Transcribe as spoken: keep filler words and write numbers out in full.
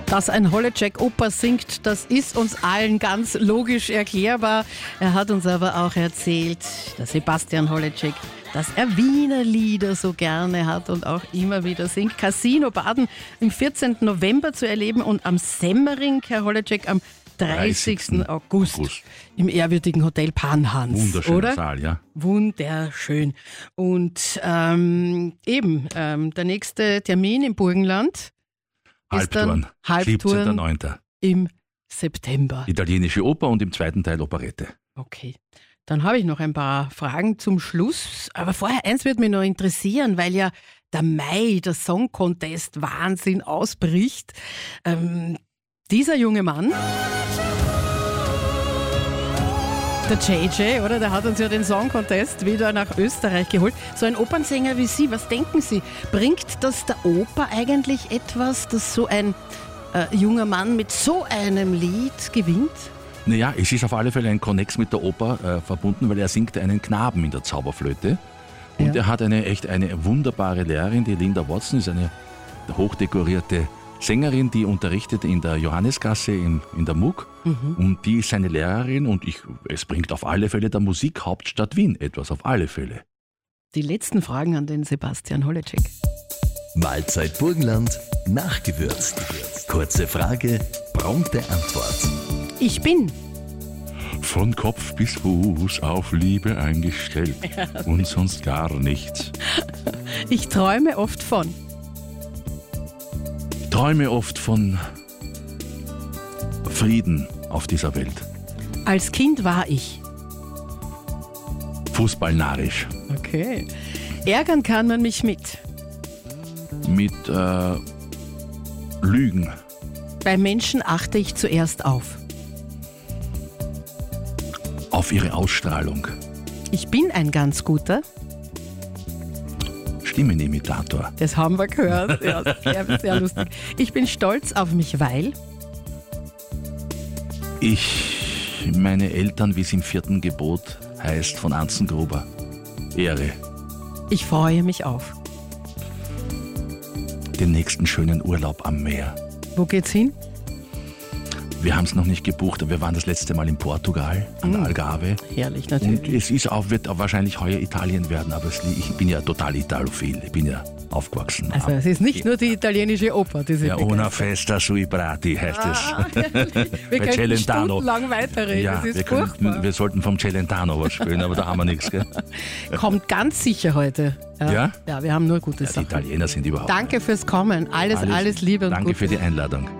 Dass ein Holleczek Oper singt, das ist uns allen ganz logisch erklärbar. Er hat uns aber auch erzählt, der Sebastian Holleczek, dass er Wiener Lieder so gerne hat und auch immer wieder singt. Casino Baden im vierzehnten November zu erleben und am Semmering, Herr Holleczek, am dreißigsten August im ehrwürdigen Hotel Panhans. Wunderschöner oder? Saal, ja. Wunderschön. Und ähm, eben, ähm, der nächste Termin im Burgenland ist dann Halbturn, Halbturn siebzehnten neunten im September. Italienische Oper und im zweiten Teil Operette. Okay. Dann habe ich noch ein paar Fragen zum Schluss. Aber vorher, eins würde mich noch interessieren, weil ja der Mai, der Song Contest, Wahnsinn ausbricht. Ähm, dieser junge Mann, der J J, oder? Der hat uns ja den Song Contest wieder nach Österreich geholt. So ein Opernsänger wie Sie, was denken Sie? Bringt das der Oper eigentlich etwas, dass so ein äh, junger Mann mit so einem Lied gewinnt? Naja, es ist auf alle Fälle ein Konnex mit der Oper äh, verbunden, weil er singt einen Knaben in der Zauberflöte. Und Ja. er hat eine echt eine wunderbare Lehrerin, die Linda Watson, ist eine hochdekorierte Sängerin, die unterrichtet in der Johannesgasse in, in der M U G. Mhm. Und die ist seine Lehrerin und ich, es bringt auf alle Fälle der Musikhauptstadt Wien etwas, auf alle Fälle. Die letzten Fragen an den Sebastian Holleczek. Mahlzeit Burgenland, nachgewürzt. Kurze Frage, prompte Antwort. Ich bin. Von Kopf bis Fuß auf Liebe eingestellt und sonst gar nichts. Ich träume oft von. Träume oft von Frieden auf dieser Welt. Als Kind war ich. Fußballnarisch. Okay. Ärgern kann man mich mit. Mit äh, Lügen. Bei Menschen achte ich zuerst auf. Auf ihre Ausstrahlung. Ich bin ein ganz guter. Stimmenimitator. Das haben wir gehört. Ja, sehr, sehr lustig. Ich bin stolz auf mich, weil. Ich, meine Eltern, wie es im vierten Gebot heißt, von Anzengruber. Ehre. Ich freue mich auf. Den nächsten schönen Urlaub am Meer. Wo geht's hin? Wir haben es noch nicht gebucht, aber wir waren das letzte Mal in Portugal, an der Algarve. Herrlich, Und natürlich. es ist auch, wird auch wahrscheinlich heuer Italien werden, aber es, ich bin ja total italophil. Ich bin ja aufgewachsen. Also es ist nicht nur die italienische Oper, die Sie ja, una begeistert. festa sui prati heißt Ah, es. herrlich. Wir Bei können Celentano. stundenlang weiterreden, Ja, das ist wir, furchtbar. könnten, wir sollten vom Celentano was spielen, aber da haben wir nichts. Gell? Kommt ganz sicher heute. Ja? Ja, wir haben nur gute Ja, die Sachen. Italiener sind überhaupt. Danke fürs Kommen. Alles, alles, Liebe und Danke Gute. für die Einladung.